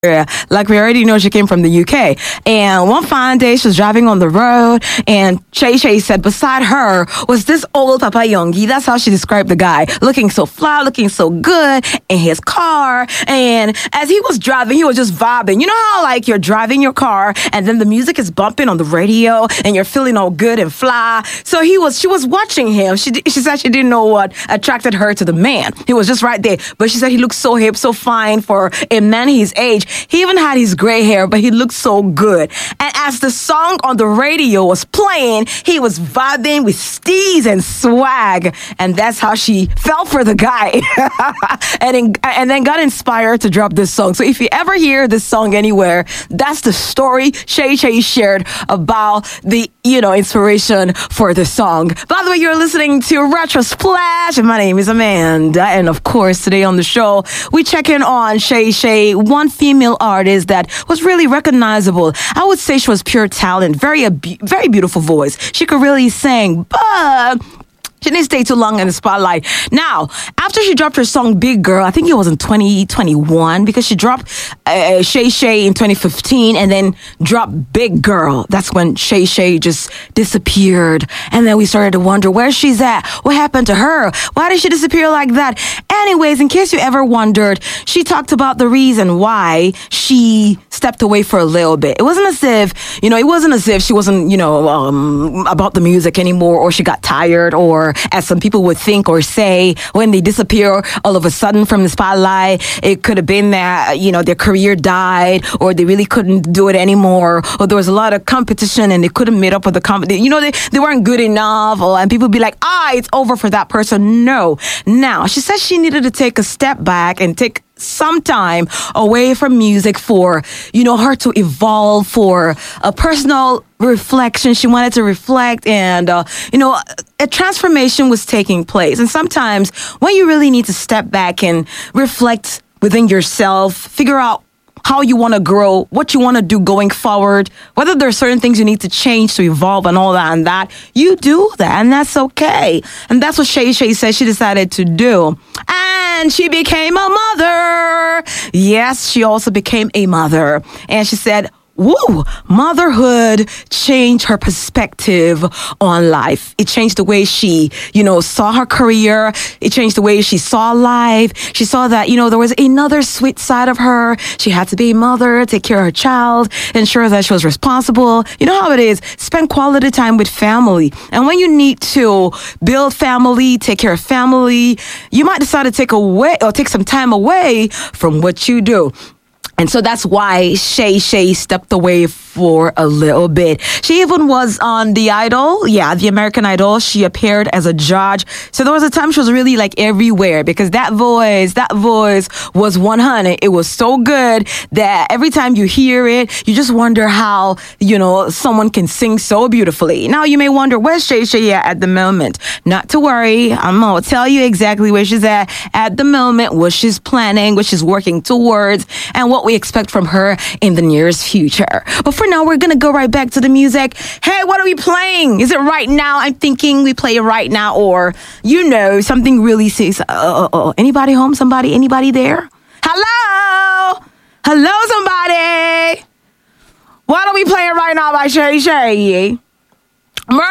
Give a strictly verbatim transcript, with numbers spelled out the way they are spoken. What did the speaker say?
Like we already know, she came from the U K. And one fine day, she was driving on the road, and Shay Shay said beside her was this old Papa Yongi. That's how she described the guy. Looking so fly, looking so good in his car. And as he was driving, he was just vibing. You know how, like, you're driving your car, and then the music is bumping on the radio, and you're feeling all good and fly. So he was, she was watching him. She, she said she didn't know what attracted her to the man. He was just right there. But she said he looked so hip, so fine for a man his age. He even had his gray hair, but he looked so good. And as the song on the radio was playing, he was vibing with steez and swag. And that's how she fell for the guy. and, in, and then got inspired to drop this song. So if you ever hear this song anywhere, that's the story Shay Shay shared about the, you know, inspiration for the song. By the way, you're listening to Retro Splash. And my name is Amanda. And of course, today on the show, we check in on Shay Shay, one female artist that was really recognizable. I would say she was pure talent, very, very beautiful voice. She could really sing, but she didn't stay too long in the spotlight. Now, after she dropped her song Big Girl, I think it was in twenty twenty-one, because she dropped uh, Shay Shay in twenty fifteen and then dropped Big Girl. That's when Shay Shay just disappeared. And then we started to wonder where she's at. What happened to her? Why did she disappear like that? Anyways, in case you ever wondered, she talked about the reason why she stepped away for a little bit. It wasn't as if, you know, it wasn't as if she wasn't, you know, um, about the music anymore, or she got tired, or as some people would think or say, when they disappear all of a sudden from the spotlight, it could have been that, you know, their career died, or they really couldn't do it anymore, or there was a lot of competition and they couldn't meet up with the competition. You know, they, they weren't good enough, or, and people would be like, ah, it's over for that person. No. Now, she said she needed to take a step back and take some time away from music for, you know, her to evolve, for a personal reflection. She wanted to reflect, and, uh, you know, a transformation was taking place. And sometimes when you really need to step back and reflect within yourself, figure out how you want to grow, what you want to do going forward, whether there are certain things you need to change to evolve and all that and that, you do that, and that's okay. And that's what Shay Shay said she decided to do. And she became a mother. Yes, she also became a mother. And she said, woo, motherhood changed her perspective on life. It changed the way she, you know, saw her career. It changed the way she saw life. She saw that, you know, there was another sweet side of her. She had to be a mother, take care of her child, ensure that she was responsible. You know how it is. Spend quality time with family. And when you need to build family, take care of family, you might decide to take away or take some time away from what you do. And so that's why Shay Shay stepped away for a little bit. She even was on The Idol. Yeah, The American Idol. She appeared as a judge. So there was a time she was really like everywhere, because that voice, that voice was one hundred. It was so good that every time you hear it, you just wonder how, you know, someone can sing so beautifully. Now you may wonder, where's Shay Shay at at the moment? Not to worry. I'm going to tell you exactly where she's at at the moment, what she's planning, what she's working towards, and what we expect from her in the nearest future. But for now, we're going to go right back to the music. Hey, what are we playing? Is it right now? I'm thinking we play it right now, or, you know, something really serious. Uh, uh, uh, anybody home? Somebody? Anybody there? Hello? Hello, somebody? What are we playing right now by Shay Shay?